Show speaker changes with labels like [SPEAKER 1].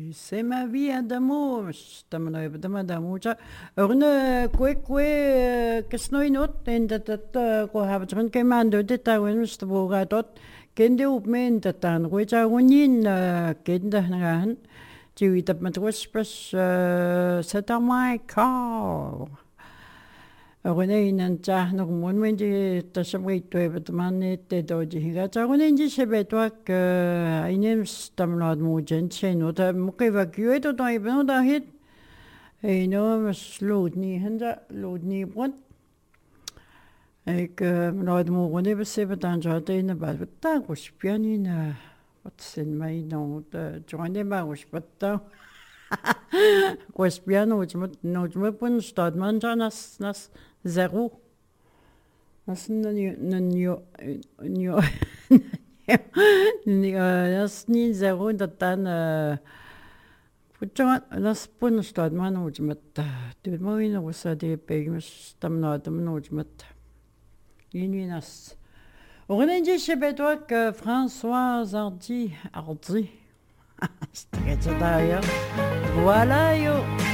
[SPEAKER 1] C'est ma vie d'amour. Stamna d'amour. Orne kwe kasnoinot en dat ko habtren kemando de tawin stbogatot kende op men dat dan goja gonin kende nahan. Jiwitap matwaspas satamai ka. Ogunein tahnog monmendi tasabwito betmane te doji higa tagunein sebetwak ainem stamnad mujen cheno ta mukeva kyueto ta ibno da hit eno slodni handa lodni bot ek mnad mugone besebetan jate in ba ta gospiani na watsen mai no ta joine ba gospata gospiano no pun stadman janas nas zero. Das das nie zero dat dan das punstad man úgy met du moin was de pegus tam na tam úgy met ininas orange chebetwak François Hardy. Voilà yo.